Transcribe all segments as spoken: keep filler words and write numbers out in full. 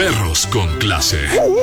Perros con clase.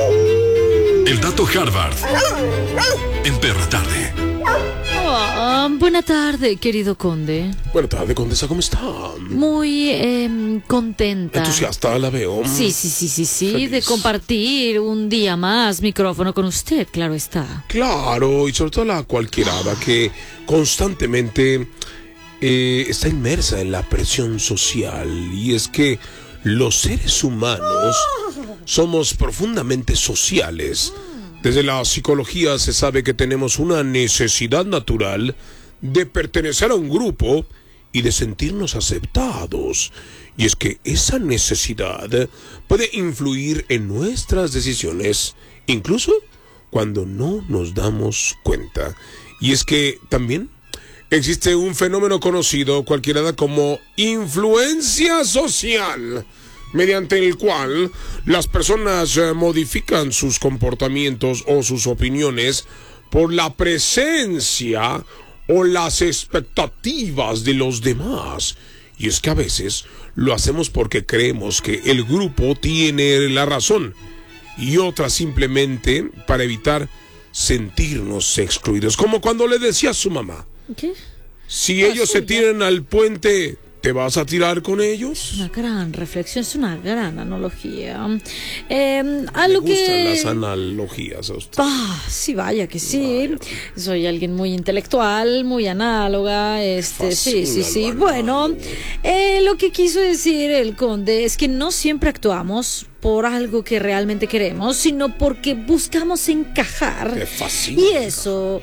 El dato Harvard en Perra Tarde. Oh, buena tarde, querido conde. Buena tarde, condesa, ¿cómo está? Muy eh, contenta. Entusiasta, la veo. Sí, sí, sí, sí, sí, Feliz. de compartir un día más micrófono con usted, claro está. Claro, y sobre todo la cualquierada que constantemente eh, está inmersa en la presión social. Y es que los seres humanos somos profundamente sociales. Desde la psicología se sabe que tenemos una necesidad natural de pertenecer a un grupo y de sentirnos aceptados. Y es que esa necesidad puede influir en nuestras decisiones, incluso cuando no nos damos cuenta. Y es que también existe un fenómeno conocido, cualquiera como influencia social, mediante el cual las personas eh, modifican sus comportamientos o sus opiniones por la presencia o las expectativas de los demás. Y es que a veces lo hacemos porque creemos que el grupo tiene la razón, y otras simplemente para evitar sentirnos excluidos. Como cuando le decía a su mamá: ¿Qué? si ellos se tiran al puente, ¿te vas a tirar con ellos? Una gran reflexión, es una gran analogía. Eh, a Me lo gustan que... las analogías a usted. Ah, sí, vaya que sí. Soy alguien muy intelectual, muy análoga, este, sí, sí, sí. Fascina, Bueno, eh, lo que quiso decir el conde es que no siempre actuamos por algo que realmente queremos, sino porque buscamos encajar. Me fascina. Y eso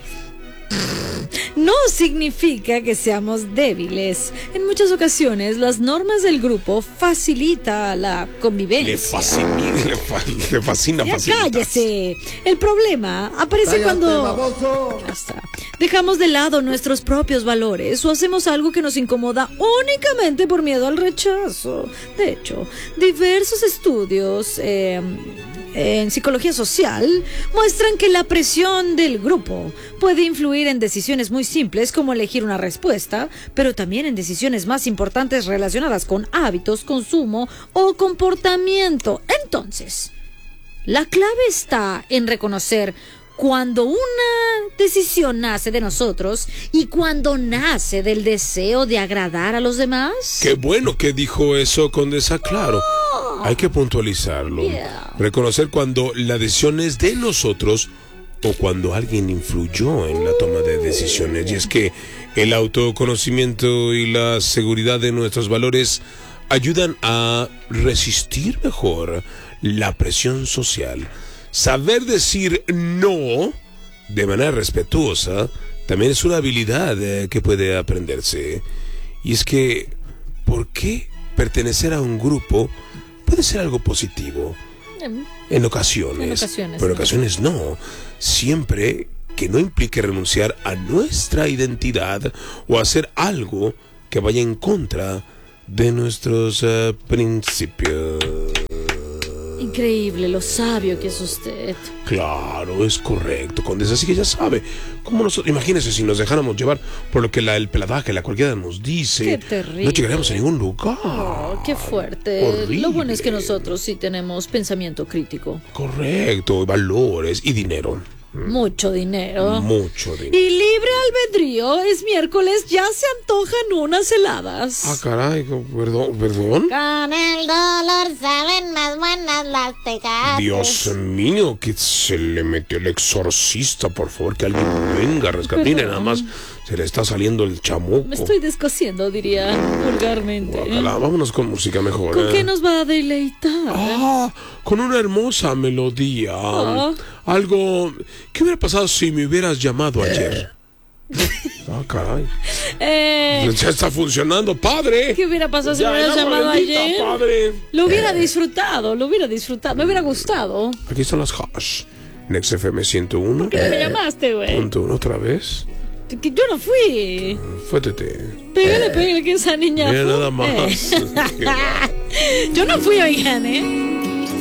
no significa que seamos débiles. En muchas ocasiones, las normas del grupo facilitan la convivencia. Le fascina, le, fa- le fascina, Ya fascina. cállese. El problema aparece Cállate, cuando baboso. Ya está. Dejamos de lado nuestros propios valores o hacemos algo que nos incomoda únicamente por miedo al rechazo. De hecho, diversos estudios eh, en psicología social muestran que la presión del grupo puede influir en decisiones muy simples como elegir una respuesta, pero también en decisiones más importantes relacionadas con hábitos, consumo o comportamiento. Entonces, la clave está en reconocer cuando una decisión nace de nosotros y cuando nace del deseo de agradar a los demás. Qué bueno que dijo eso, condesa, claro. Hay que puntualizarlo. Yeah. Reconocer cuando la decisión es de nosotros o cuando alguien influyó en la toma de decisiones. Y es que el autoconocimiento y la seguridad de nuestros valores ayudan a resistir mejor la presión social. Saber decir no de manera respetuosa también es una habilidad eh, que puede aprenderse. Y es que, ¿por qué pertenecer a un grupo puede ser algo positivo? En ocasiones, En ocasiones, pero en ¿no? ocasiones no. Siempre que no implique renunciar a nuestra identidad o hacer algo que vaya en contra de nuestros uh, principios. Increíble lo sabio que es usted. Claro, es correcto, condesa, así que ya sabe. Como nosotros, imagínese si nos dejáramos llevar por lo que la, el peladaje, la cualquiera nos dice. Qué terrible. No llegaríamos a ningún lugar. Oh, qué fuerte. Horrible. Lo bueno es que nosotros sí tenemos pensamiento crítico. Correcto, valores y dinero. Mucho dinero. Mucho dinero. Y libre albedrío, es miércoles, ya se antojan unas heladas. Ah, caray, perdón, perdón. Con el dolor saben más buenas las tecates. Dios mío, que se le metió el exorcista, por favor, que alguien venga a rescatar. Mire, nada más se le está saliendo el chamuco. Me estoy descosiendo, diría vulgarmente. Guacala, vámonos con música mejor. ¿Con eh. qué nos va a deleitar? Ah, con una hermosa melodía. Ah. Algo. ¿Qué hubiera pasado si me hubieras llamado ayer? Ah, caray. Eh, Ya está funcionando, padre. ¿Qué hubiera pasado si Ya, me hubieras ya, llamado maldita, ayer? padre. Lo hubiera disfrutado, lo hubiera disfrutado, me hubiera gustado. Aquí están las hash. Next F M ciento uno. ¿Qué me llamaste, güey? Punto uno otra vez. Que yo no fui. Fuétete. Pégale, pégale que esa niña Mira fue. nada más. Yo no fui, oigan, ¿eh?